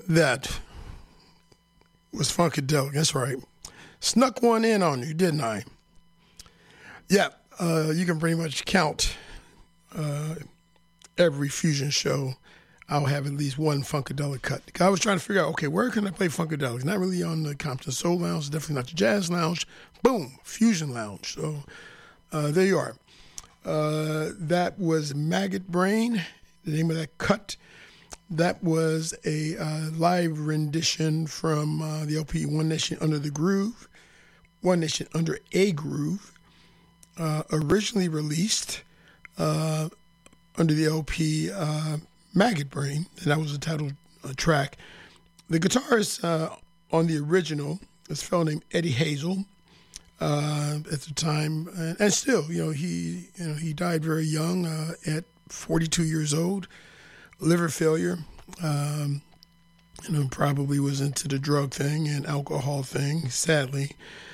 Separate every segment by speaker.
Speaker 1: That was Funkadelic. That's right. Snuck one in on you, didn't I? Yeah, you can pretty much count every Fusion show. I'll have at least one Funkadelic cut. I was trying to figure out, okay, where can I play Funkadelic? Not really on the Compton Soul Lounge, definitely not the Jazz Lounge. Boom, Fusion Lounge. So there you are. That was Maggot Brain, the name of that cut. That was a live rendition from the LP One Nation Under the Groove, One Nation Under a Groove, originally released under the LP Maggot Brain, and that was the title track. The guitarist on the original is a fellow named Eddie Hazel. At the time, and still, he died very young at 42 years old, liver failure. Probably was into the drug thing and alcohol thing. Sadly,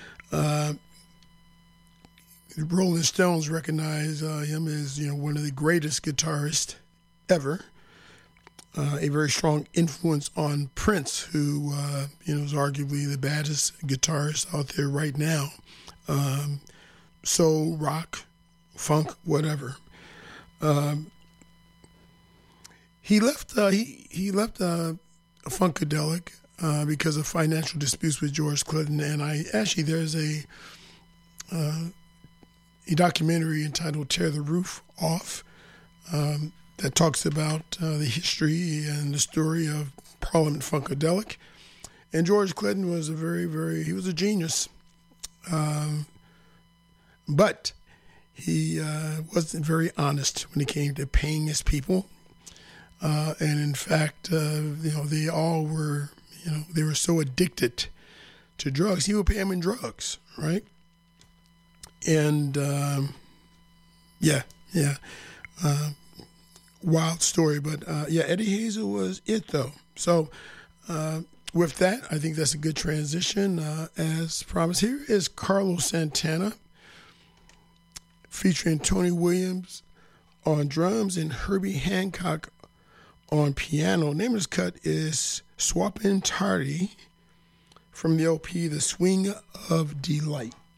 Speaker 1: Rolling Stones recognize him as one of the greatest guitarists ever. A very strong influence on Prince, who is arguably the baddest guitarist out there right now. Soul, rock, funk, whatever. He left Funkadelic because of financial disputes with George Clinton, and there's a documentary entitled "Tear the Roof Off" that talks about the history and the story of Parliament Funkadelic. And George Clinton was he was a genius. But he wasn't very honest when it came to paying his people. And in fact, they all were, they were so addicted to drugs. He would pay them in drugs, right? And, wild story. But, Eddie Hazel was it, though. So, with that, I think that's a good transition. As promised, here is Carlos Santana featuring Tony Williams on drums and Herbie Hancock on piano. Name of this cut is Swappin' Tardy from the LP The Swing of Delight.